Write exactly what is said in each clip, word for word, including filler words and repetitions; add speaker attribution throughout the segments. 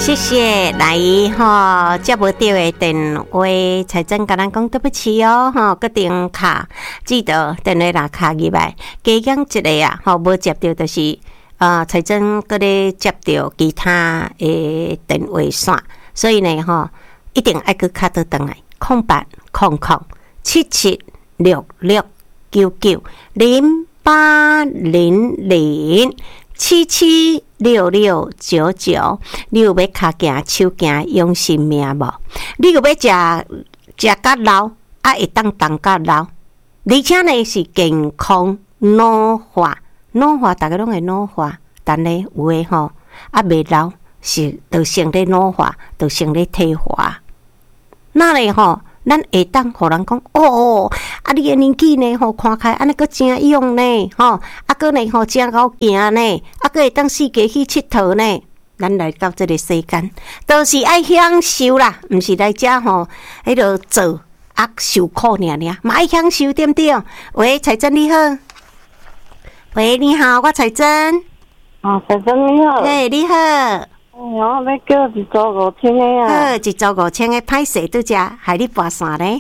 Speaker 1: 谢谢来吼，接不到的电话，财政跟咱讲对不起哦，吼，决定卡记得电话拿卡入来，加讲一个啊，吼，无接到就是呃，财政搁咧接到其他的电话线，所以呢，吼，一定爱去卡倒转来，空八空空七七六六九九零八零零。七七六六九九，你有要脚行手行用性命无？你有要食食甲老，啊会当当甲老，而且呢是健康老化，老化大家拢会老化，但呢有诶吼啊未老是就先咧老化，就先咧退化，那咧吼。咱会当互人讲哦，啊你诶年纪呢吼看起来安尼个真勇呢吼，啊个呢吼真好行呢，啊个会当四界去佚佗呢。咱来到这个世间，都是爱享受啦，毋是来遮吼迄落做啊受苦尔尔，嘛爱享受对不对？喂，彩珍你好，喂你好，我彩珍。
Speaker 2: 啊，彩珍你好。
Speaker 1: 嘿，你好。
Speaker 2: 哎呦，要叫一组五千个啊！
Speaker 1: 好，一组五千个歹势拄只，害你跋散咧。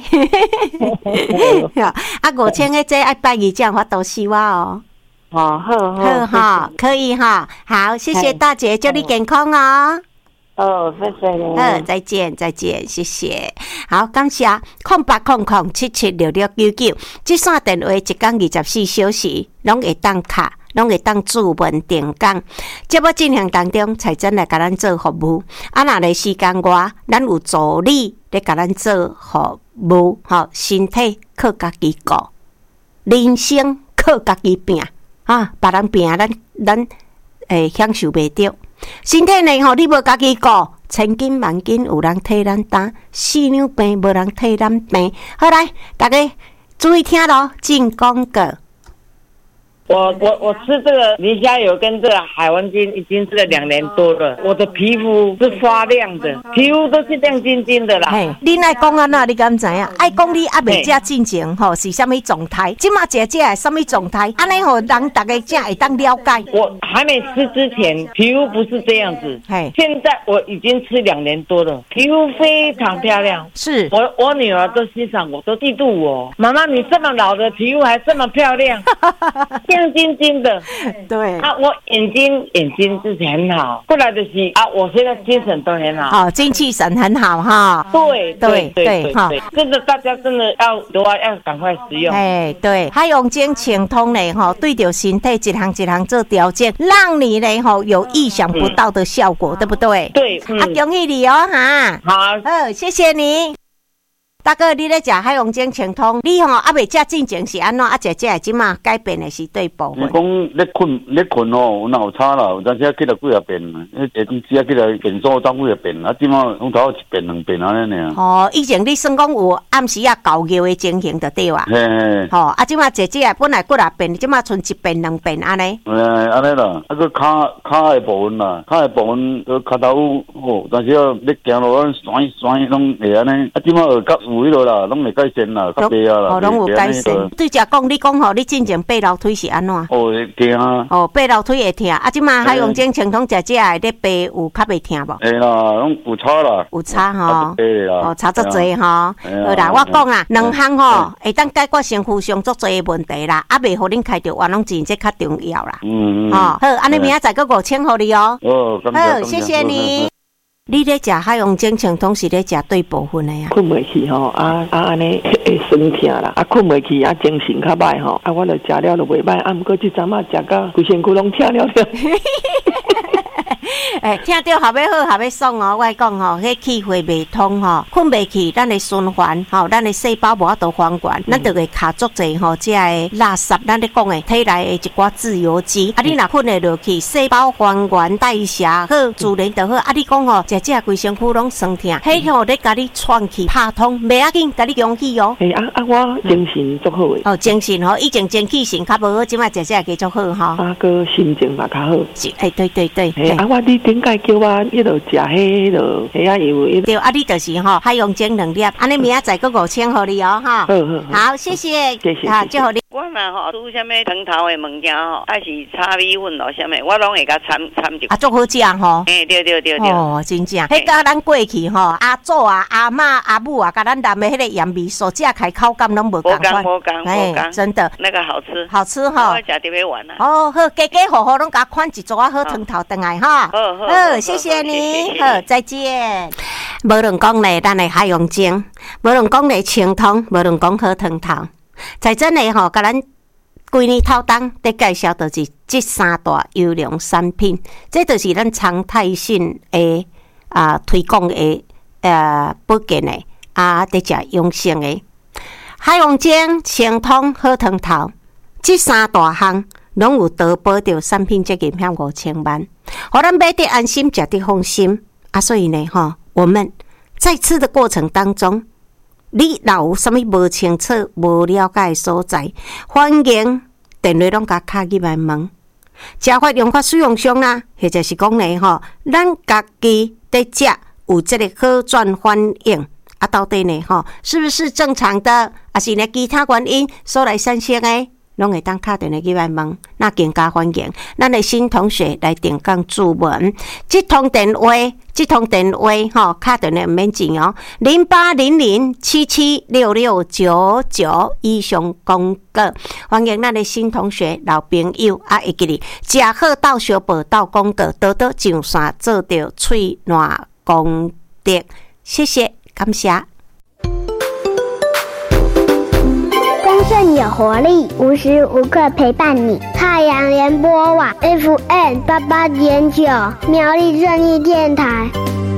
Speaker 1: 啊，五千个这爱拜二才有法度收我哦。
Speaker 2: 哦，好好。
Speaker 1: 好哈，可以哈。好，谢谢大姐，祝你健康哦。
Speaker 2: 哦，谢谢你。
Speaker 1: 好，再见，再见，谢谢。好，感谢空八空空七七六六九九，这线电话一天二十四小时，拢会当卡。拢会当注文定岗，节目进行当中，才真来甲咱做服务。啊，若咧时间外，咱有助理咧甲咱做服务，吼，身体靠家己顾，人生靠家己拼啊！别人拼，咱咱诶享受袂着。身体呢，吼，你无家己顾，千金万金有人替咱担，四两病无人替咱病。好来，大家注意听咯，进广告。
Speaker 3: 我我我吃这个磷虾油跟这个海湾菌已经吃了两年多了，我的皮肤是发亮的，皮肤都是亮晶晶的啦。
Speaker 1: 嘿，你爱讲安那？你敢知影？爱讲你还未食进前吼是啥物状态？即马食这什么状态？安尼吼人大家才会当了解。
Speaker 3: 我还没吃之前，皮肤不是这样子。嘿，现在我已经吃两年多了，皮肤非常漂亮。
Speaker 1: 是
Speaker 3: 我我女儿都欣赏我，都嫉妒我。妈妈，你这么老的皮肤还这么漂亮。亮晶晶的，
Speaker 1: 对
Speaker 3: 啊，我眼睛眼睛自己很好，过来的是啊，我现在精神都很好，
Speaker 1: 哦，精气神很好哈。
Speaker 3: 对对对对
Speaker 1: 哈，
Speaker 3: 真的大家真的要的话要赶快使用。
Speaker 1: 哎，对，海洋精清通嘞哈，对着身体一项一项做调整，让你嘞哈有意想不到的效果，嗯、对不对？
Speaker 3: 对，
Speaker 1: 嗯、啊，恭喜你哦哈。
Speaker 3: 好，
Speaker 1: 好，谢谢你。大哥，你咧食海洋精清通，你吼还未食进前是安怎？啊，食这即马改变的是对部分。
Speaker 4: 你讲咧困咧困哦，有哪有差啦？有当时啊，起来几啊遍，迄下阵时啊，起来变数当几啊遍，啊，即马拢头一遍两遍安尼尔。
Speaker 1: 哦，以前你算讲有暗时啊搞尿的情形就对啊。
Speaker 4: 嘿嘿。
Speaker 1: 吼，啊，即马食这本来几啊遍，即马剩一遍两遍安尼。
Speaker 4: 诶，安尼啦，啊个骹骹的部分啦，骹的部分个骹头好，但是啊，咧行路咱酸酸拢会安尼，啊，即马有甲。有迄落啦，拢会改善啦，较白啊啦。
Speaker 1: 哦，拢有改善。对只讲，你讲吼，你进前爬楼梯是安怎？
Speaker 4: 哦，会疼啊。
Speaker 1: 哦，爬楼梯会疼，啊，即马海洋精清通食这个咧爬有较袂疼无？
Speaker 4: 会啦，拢有差啦。
Speaker 1: 有差吼。
Speaker 4: 哦，
Speaker 1: 差足侪吼。好啦，我讲啊，两项吼会当解决身躯上足侪问题啦，啊，袂互恁开着冤枉钱，这较重要啦。嗯嗯。吼，好，安尼明仔载个五千互你哦。
Speaker 4: 哦，
Speaker 1: 好，谢谢你。你咧食海洋精清通是咧食对部分的呀？
Speaker 2: 困袂去吼，啊啊安尼会酸疼啦，啊困袂去，啊精神较歹吼，啊我著食了就袂歹，啊毋过即阵仔食到规身躯拢疼了了。
Speaker 1: 诶，听到后尾好，后尾爽哦！我讲吼，迄气血未通吼，困袂去，咱的循环吼，咱的细胞无法度还原，咱就会卡足侪吼，即个垃圾，咱咧讲的体内的一寡自由基。啊，你若困会落去，细胞还原代谢好，自然就好。啊，你讲吼，食这规身躯拢酸痛，迄吼咧甲你喘气拍通，袂要紧，甲你勇气哦。
Speaker 2: 诶啊啊，我精神足好诶。
Speaker 1: 哦，精神吼，以前精气神较无好，即摆食这个足好吼。
Speaker 2: 啊，个心情嘛较好。
Speaker 1: 诶，对对对。
Speaker 2: 诶啊，我你顶届叫我迄落食迄落，迄啊油迄。
Speaker 1: 对啊，你就是吼，海洋精两粒，安尼明仔载个五千互你哦，哈。
Speaker 2: 好好
Speaker 1: 好，谢谢，
Speaker 2: 谢谢。
Speaker 1: 好，祝福你。
Speaker 3: 管啊吼，煮啥物汤头的物件吼，还是炒米粉咯，啥物我拢会甲掺掺一。
Speaker 1: 啊，足好食吼。
Speaker 3: 诶、欸，对对对对。
Speaker 1: 哦，真正。迄甲咱过去吼，阿祖啊、阿嬷、阿母啊，甲咱南的迄个盐味素，食开口感拢无共款。
Speaker 3: 无共无共，
Speaker 1: 真的。
Speaker 3: 那个好吃。好
Speaker 1: 吃吼。
Speaker 3: 我食特别晚啊。
Speaker 1: 哦，好，家家户户拢甲款一桌好汤头回来哈。好好好，谢谢你，好，再见。无论讲咧，咱的海洋精，无论讲咧清汤，无论讲好汤头，在真诶吼，甲咱规年头当在介绍就是这三大优良产品，这就是咱常态性诶啊推广诶呃保健诶啊，伫食养生诶海洋精、清汤、好汤头，这三大项拢有得保着产品责任险五千万，互咱买得安心，食得放心啊！所以呢，吼，我们在吃的过程当中，你若有啥物无清楚、无了解的所在，欢迎电话拢甲卡入来问，食法用法使用上啦，或者是讲呢，吼，咱家己在食有这个好转反应啊，到底呢，吼，是不是正常的，还是呢其他原因所来产生的？拢会当打电话去来问，那更加欢迎咱的新同学来电讲注文。这通电话，这通电话吼，打电话唔免钱哦，零八零零七七六六九九以上广告。欢迎咱的新同学、老朋友啊，会记哩食好到小报到广告，多多上山做着喙烂功德。谢谢，感谢。
Speaker 5: 丰盛有活力，无时无刻陪伴你。太阳联播网 F M 八八点九，苗栗正义电台。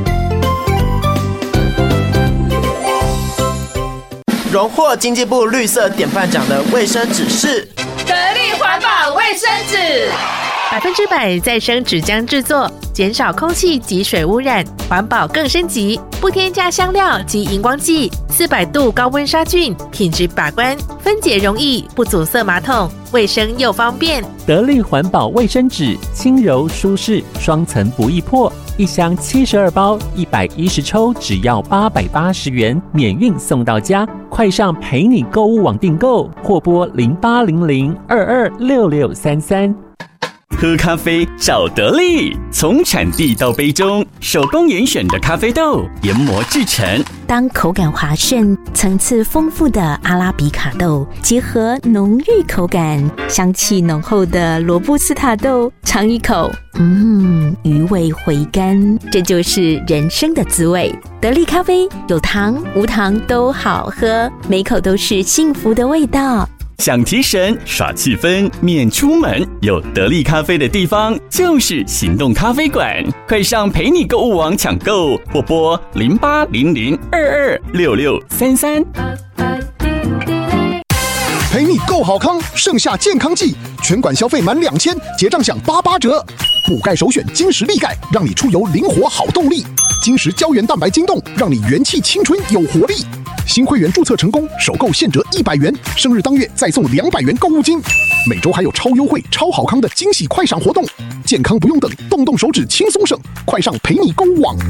Speaker 6: 荣获经济部绿色典范奖的卫生纸是
Speaker 7: 得力环保卫生纸，百分之百再生纸浆制作，减少空气及水污染，环保更升级，不添加香料及荧光剂，四百度高温杀菌，品质把关，分解容易，不阻塞马桶，卫生又方便。
Speaker 8: 得力环保卫生纸，轻柔舒适，双层不易破，一箱七十二包，一百一十抽，只要八百八十元，免运送到家。快上陪你购物网订购，或拨零八零零二二六六三三。
Speaker 9: 喝咖啡找得力，从产地到杯中，手工严选的咖啡豆研磨制成。
Speaker 10: 当口感滑顺、层次丰富的阿拉比卡豆结合浓郁口感、香气浓厚的罗布斯塔豆，尝一口，嗯，余味回甘，这就是人生的滋味。得力咖啡有糖无糖都好喝，每口都是幸福的味道。
Speaker 9: 想提神耍气氛免出门，有得力咖啡的地方就是行动咖啡馆，快上陪你购物网抢购，或拨零八零零二二六六三三。
Speaker 11: 陪你购好康，盛夏健康季，全馆消费满两千，结账享八八折。补钙首选金石力钙，让你出游灵活好动力。金石胶原蛋白晶冻，让你元气青春有活力。新会员注册成功，首购现折一百元，生日当月再送两百元购物金。每周还有超优惠、超好康的惊喜快闪活动，健康不用等，动动手指轻松省，快上陪你购物网。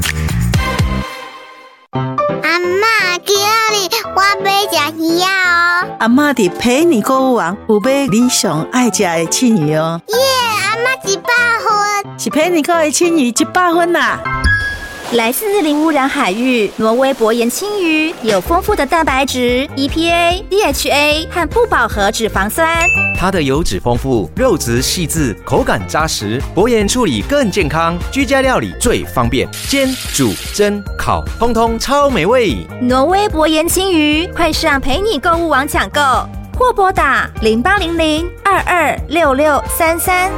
Speaker 5: 阿嬷，今日我要吃鱼啊哦！
Speaker 12: 阿嬷伫陪你购物网有买你上爱吃的青鱼哦。
Speaker 5: 耶，阿嬷一百分，
Speaker 12: 是陪你购的青鱼一百分啦。
Speaker 13: 来自零污染海域，挪威薄盐青鱼有丰富的蛋白质、E P A、D H A 和不饱和脂肪酸。
Speaker 14: 它的油脂丰富，肉质细致，口感扎实，薄盐处理更健康，居家料理最方便，煎、煮、蒸、烤，通通超美味。
Speaker 13: 挪威薄盐青鱼，快上陪你购物网抢购，或拨打零八零零二二六六三三。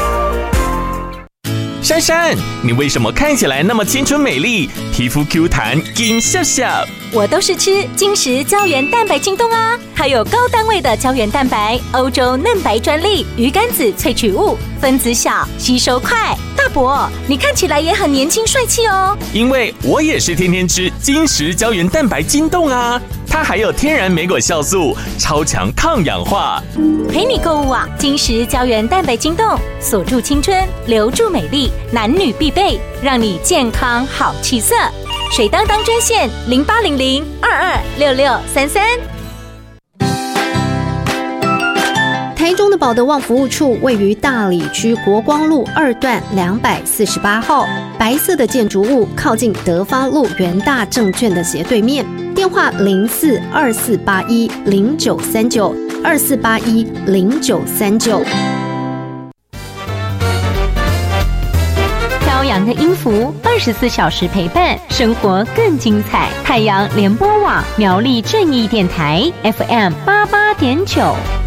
Speaker 9: 珊珊，你为什么看起来那么青春美丽，皮肤 Q 弹，金笑笑？
Speaker 15: 我都是吃金石胶原蛋白晶冻啊，它有高单位的胶原蛋白，欧洲嫩白专利，鱼肝子萃取物，分子小，吸收快。大伯，你看起来也很年轻帅气哦。
Speaker 9: 因为我也是天天吃金石胶原蛋白晶冻啊，它还有天然莓果酵素，超强抗氧化。
Speaker 15: 陪你购物网，金石胶原蛋白晶冻，锁住青春，留住美丽，男女必备，让你健康好气色。水当当专线零八零零二二六六三三。
Speaker 16: 台中的保德旺服务处位于大里区国光路二段两百四十八号，白色的建筑物靠近德发路元大证券的斜对面。电话零四二四八一零九三九二四八一零九三九。
Speaker 15: 飘扬的音符，二十四小时陪伴，生活更精彩。太阳联播网苗栗正义电台 F M 八八点九。